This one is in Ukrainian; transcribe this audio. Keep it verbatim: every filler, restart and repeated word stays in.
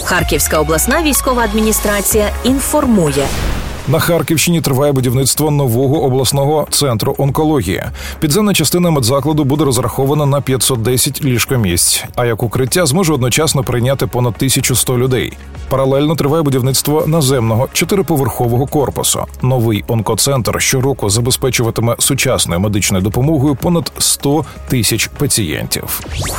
Харківська обласна військова адміністрація інформує. На Харківщині триває будівництво нового обласного центру онкології. Підземна частина медзакладу буде розрахована на п'ятсот десять ліжкомісць, а як укриття зможе одночасно прийняти понад тисячу сто людей. Паралельно триває будівництво наземного чотириповерхового корпусу. Новий онкоцентр щороку забезпечуватиме сучасною медичною допомогою понад сто тисяч пацієнтів.